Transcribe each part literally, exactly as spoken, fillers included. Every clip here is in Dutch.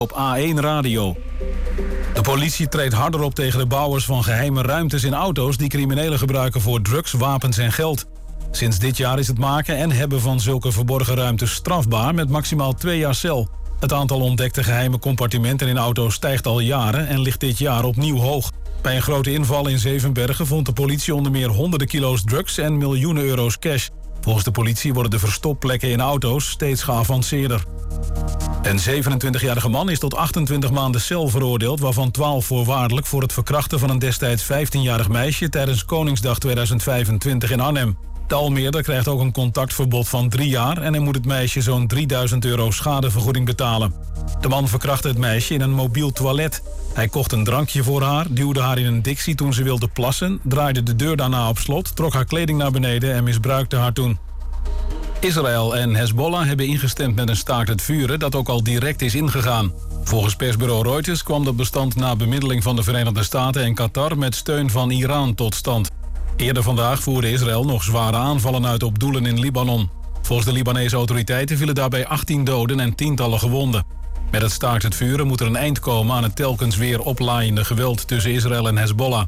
Op A één Radio. De politie treedt harder op tegen de bouwers van geheime ruimtes in auto's die criminelen gebruiken voor drugs, wapens en geld. Sinds dit jaar is het maken en hebben van zulke verborgen ruimtes strafbaar met maximaal twee jaar cel. Het aantal ontdekte geheime compartimenten in auto's stijgt al jaren en ligt dit jaar opnieuw hoog. Bij een grote inval in Zevenbergen vond de politie onder meer honderden kilo's drugs en miljoenen euro's cash. Volgens de politie worden de verstopplekken in auto's steeds geavanceerder. Een zevenentwintigjarige man is tot achtentwintig maanden cel veroordeeld, waarvan twaalf voorwaardelijk voor het verkrachten van een destijds vijftienjarig meisje tijdens Koningsdag tweeduizend vijfentwintig in Arnhem. De Almeerder krijgt ook een contactverbod van drie jaar en hij moet het meisje zo'n drieduizend euro schadevergoeding betalen. De man verkrachtte het meisje in een mobiel toilet. Hij kocht een drankje voor haar, duwde haar in een dictie toen ze wilde plassen, draaide de deur daarna op slot, trok haar kleding naar beneden en misbruikte haar toen. Israël en Hezbollah hebben ingestemd met een staakt het vuren dat ook al direct is ingegaan. Volgens persbureau Reuters kwam dat bestand na bemiddeling van de Verenigde Staten en Qatar met steun van Iran tot stand. Eerder vandaag voerde Israël nog zware aanvallen uit op doelen in Libanon. Volgens de Libanese autoriteiten vielen daarbij achttien doden en tientallen gewonden. Met het staakt het vuren moet er een eind komen aan het telkens weer oplaaiende geweld tussen Israël en Hezbollah.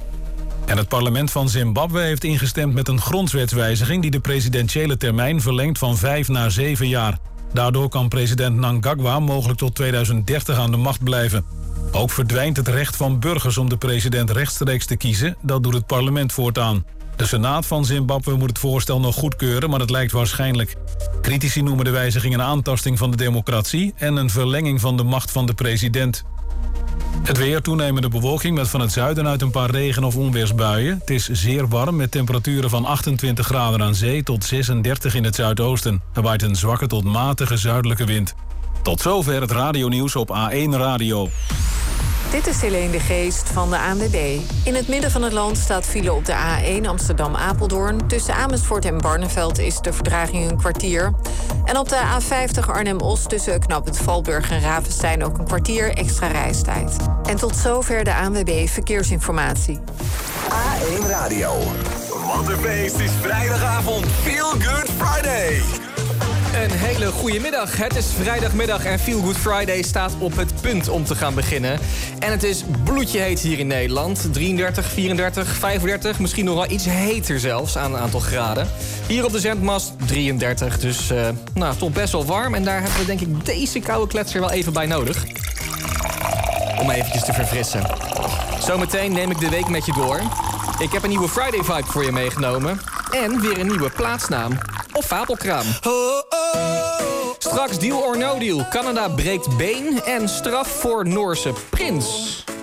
En het parlement van Zimbabwe heeft ingestemd met een grondwetswijziging die de presidentiële termijn verlengt van vijf naar zeven jaar. Daardoor kan president Mnangagwa mogelijk tot tweeduizend dertig aan de macht blijven. Ook verdwijnt het recht van burgers om de president rechtstreeks te kiezen. Dat doet het parlement voortaan. De Senaat van Zimbabwe moet het voorstel nog goedkeuren, maar dat lijkt waarschijnlijk. Critici noemen de wijziging een aantasting van de democratie en een verlenging van de macht van de president. Het weer, toenemende bewolking met van het zuiden uit een paar regen- of onweersbuien. Het is zeer warm met temperaturen van achtentwintig graden aan zee tot zesendertig in het zuidoosten. Er waait een zwakke tot matige zuidelijke wind. Tot zover het radionieuws op A één Radio. Dit is Helene de Geest van de A N W B. In het midden van het land staat file op de A één Amsterdam-Apeldoorn. Tussen Amersfoort en Barneveld is de vertraging een kwartier. En op de A vijftig Arnhem-Os tussen knooppunt Valburg en Ravenstein ook een kwartier extra reistijd. En tot zover de A N W B Verkeersinformatie. A één Radio. Wat een feest is vrijdagavond. Feel Good Friday. Een hele goede middag. Het is vrijdagmiddag en Feel Good Friday staat op het punt om te gaan beginnen. En het is bloedje heet hier in Nederland. drieëndertig, vierendertig, vijfendertig, misschien nog wel iets heter zelfs aan een aantal graden. Hier op de zendmast drieëndertig, dus uh, nou, toch best wel warm. En daar hebben we denk ik deze koude kletser wel even bij nodig. Om eventjes te verfrissen. Zometeen neem ik de week met je door. Ik heb een nieuwe Friday vibe voor je meegenomen. En weer een nieuwe plaatsnaam. Of fabelkraam. Straks Deal or No Deal. Canada breekt been en straf voor Noorse prins.